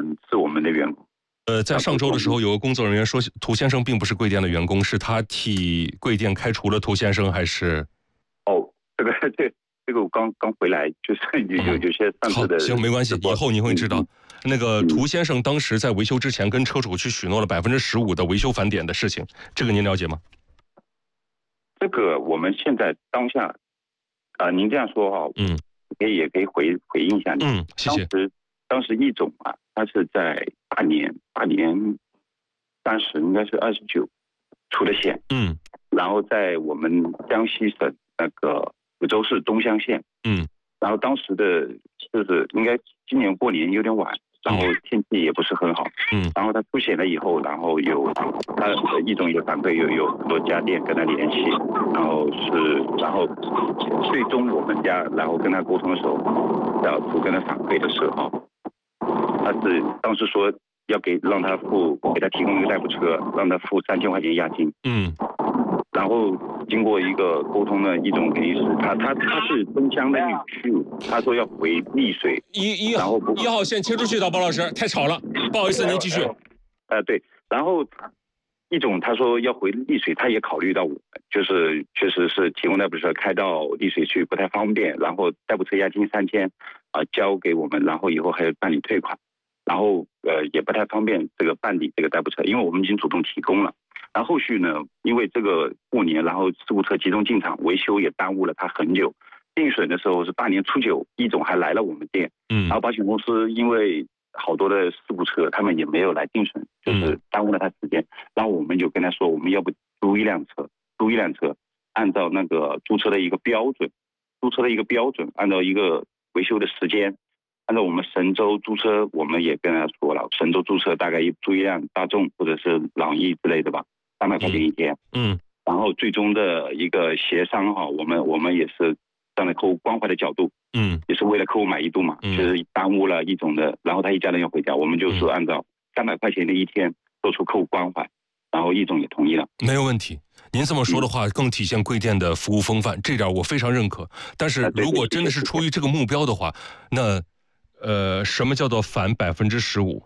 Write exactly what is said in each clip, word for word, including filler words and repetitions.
是我们的员工。 呃，在上周的时候，有个工作人员说，涂先生并不是贵店的员工，是他替贵店开除了涂先生，还是？ 哦，这个这这个我刚刚回来，就是有有有些上次的、 嗯。好，行，没关系，以后你会知道。嗯、那个涂先生当时在维修之前跟车主去许诺了百分之十五的维修返点的事情，这个您了解吗？ 这个我们现在当下，啊、呃，您这样说哈，嗯，可以也可以回回应一下你。 嗯，谢谢。 当时当时易总啊，他是在大年大年三十，应该是二十九出的险。嗯，然后在我们江西省那个福州市东乡县。嗯，然后当时的就是应该今年过年有点晚。然后天气也不是很好，嗯，然后他出险了以后，然后有他易总有反馈，有有很多家店跟他联系，然后是，然后最终我们家然后跟他沟通的时候，小涂跟他反馈的时候，他是当时说要给让他付给他提供一个代步车，让他付三千块钱押金，嗯。然后经过一个沟通呢，易总肯定是他他他是东乡的女婿，他说要回丽水， 一一号一号线切出去的，包老师太吵了，不好意思，您继续。 呃对，然后易总他说要回丽水，他也考虑到我们，就是确实是提供代步车开到丽水去不太方便，然后代步车押金三千啊交给我们，然后以后还要办理退款，然后呃也不太方便这个办理这个代步车，因为我们已经主动提供了。然后后续呢，因为这个过年，然后事故车集中进场维修，也耽误了他很久。定损的时候是大年初九，易总还来了我们店，嗯，然后保险公司因为好多的事故车，他们也没有来定损，就是耽误了他时间。然后我们就跟他说，我们要不租一辆车，租一辆车，按照那个租车的一个标准，租车的一个标准，按照一个维修的时间。按照我们神州租车，我们也跟他说了，神州租车大概一租一辆大众或者是朗逸之类的吧，三百块钱一天。嗯，然后最终的一个协商哈，我们我们也是站在客户关怀的角度，嗯，也是为了客户满意度嘛，嗯、就是耽误了易总的，然后他一家人要回家，我们就是按照三百块钱的一天做出客户关怀，然后易总也同意了， 没有问题。您这么说的话，更体现贵店的服务风范，这点我非常认可。但是如果真的是出于这个目标的话，那呃，什么叫做返百分之十五？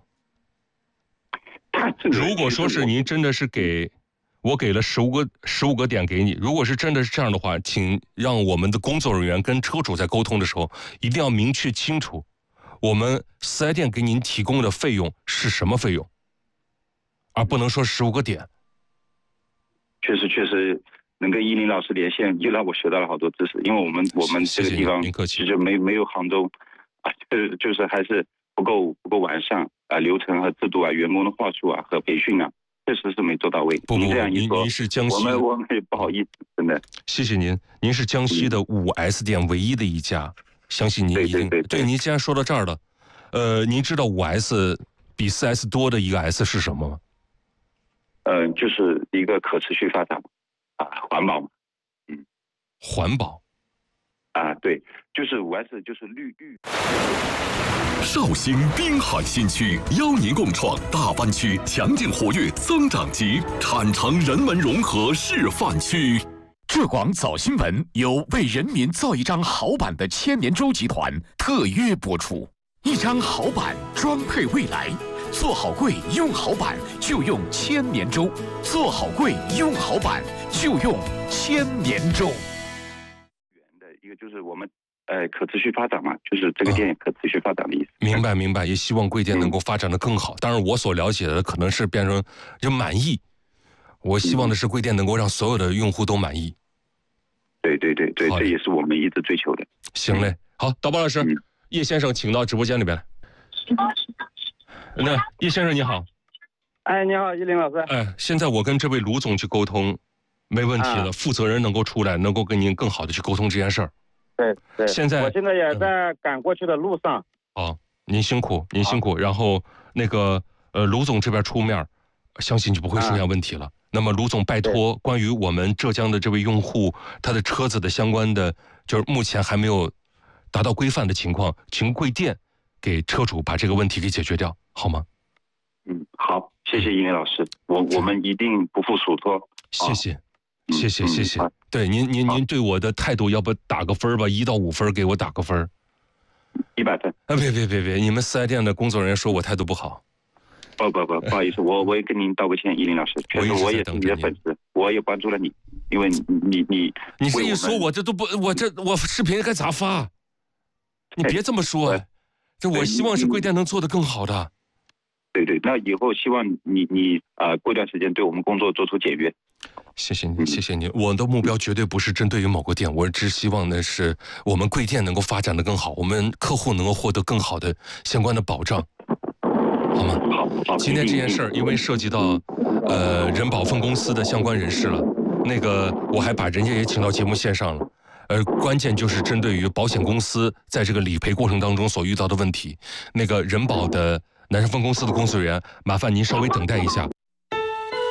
如果说是您真的是给我给了十五个十五个点给你，如果是真的是这样的话，请让我们的工作人员跟车主在沟通的时候，一定要明确清楚，我们四 S 店给您提供的费用是什么费用，而不能说十五个点。 确实，确实能跟依林老师连线，又让我学到了好多知识，因为我们我们这个地方其实没没有杭州。啊，就是就是还是不够不够完善啊，流程和制度啊，员工的话术啊和培训啊，确实是没做到位。 不不， 您这样一说， 您是江西， 我们我们也不好意思，真的。 谢谢您，您是江西的五 S 店唯一的一家，相信您一定对对对。 对，您既然说到这儿了，呃，您知道五 S 比四 S 多的一个 S 是什么吗？ 嗯、呃，就是一个可持续发展啊，环保嘛，嗯， 环保。 啊，对，就是五 S， 就是绿绿。 绍兴滨海新区邀您共创大湾区强劲活跃增长极产城人文融合示范区。 浙广早新闻由为人民造一张好版的千年舟集团特约播出，一张好版装配未来，做好柜用好版就用千年舟，做好柜用好版就用千年舟。 一个就是我们呃可持续发展嘛，就是这个店可持续发展的意思。 嗯、明白明白，也希望贵店能够发展的更好。嗯、当然，我所了解的可能是变成就满意。我希望的是贵店能够让所有的用户都满意。 对对对对，这也是我们一直追求的。 行嘞，好，导播老师，嗯、叶先生请到直播间里边来。那叶先生你好。 哎，你好，依林老师。 哎，现在我跟这位卢总去沟通。没问题的，啊、负责人能够出来，能够跟您更好的去沟通这件事儿。 对对， 现在我现在也在赶过去的路上。 哦，您辛苦，您辛苦。然后那个呃，卢总这边出面，相信就不会出现问题了。啊、那么卢总，拜托，关于我们浙江的这位用户，他的车子的相关的，就是目前还没有达到规范的情况，请贵店给车主把这个问题给解决掉，好吗？ 嗯，好，谢谢依林老师，我我们一定不负嘱托。 谢谢。谢谢谢谢，对您您您对我的态度，要不打个分吧，一到五分给我打个分。 一百分。 啊，别别别别，你们四 S 店的工作人员说我态度不好。 不不不，不好意思，我我也跟您道个歉，依林老师，确实我也是你的粉丝，我也关注了你，因为你你你你这一说，我这都不，我这我视频该咋发？你别这么说，哎、这我希望是贵店能做得更好的。 对对，那以后希望你你啊、呃，过段时间对我们工作做出简约。 谢谢你，谢谢你。我的目标绝对不是针对于某个店，我只希望的是我们贵店能够发展的更好，我们客户能够获得更好的相关的保障，好吗？ 好，好。 今天这件事儿，因为涉及到呃人保分公司的相关人士了，那个我还把人家也请到节目线上了。呃，关键就是针对于保险公司在这个理赔过程当中所遇到的问题，那个人保的南山分公司的工作人员，麻烦您稍微等待一下。